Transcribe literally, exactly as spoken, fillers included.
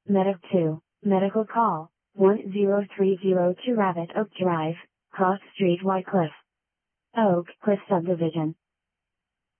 Medic two, medical call, one zero three zero two Rabbit Oak Drive, Cross Street, Whitecliff. Oak Cliff Subdivision.